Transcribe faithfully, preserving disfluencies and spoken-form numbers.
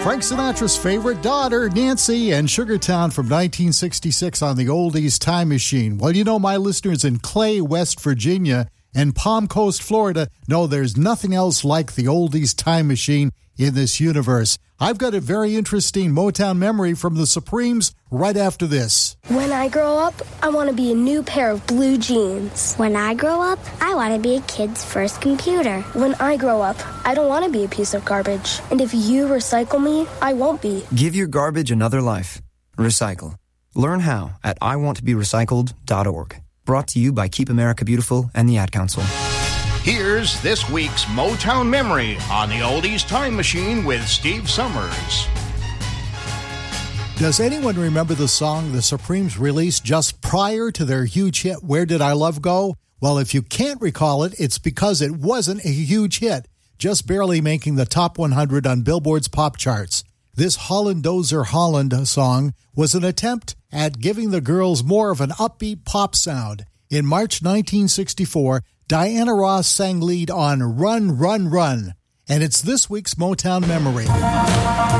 Frank Sinatra's favorite daughter, Nancy, and Sugartown from nineteen sixty-six on the Oldies Time Machine. Well, you know, my listeners in Clay, West Virginia, and Palm Coast, Florida, know there's nothing else like the Oldies Time Machine in this universe. I've got a very interesting Motown memory from the Supremes right after this. When I grow up, I want to be a new pair of blue jeans. When I grow up, I want to be a kid's first computer. When I grow up, I don't want to be a piece of garbage. And if you recycle me, I won't be. Give your garbage another life. Recycle. Learn how at I want to be recycled dot org. Brought to you by Keep America Beautiful and the Ad Council. Here's this week's Motown Memory on the Oldies Time Machine with Steve Summers. Does anyone remember the song the Supremes released just prior to their huge hit, Where Did Our Love Go? Well, if you can't recall it, it's because it wasn't a huge hit, just barely making the top one hundred on Billboard's pop charts. This Holland Dozer Holland song was an attempt at giving the girls more of an upbeat pop sound. In March nineteen sixty-four, Diana Ross sang lead on Run, Run, Run. And it's this week's Motown Memory.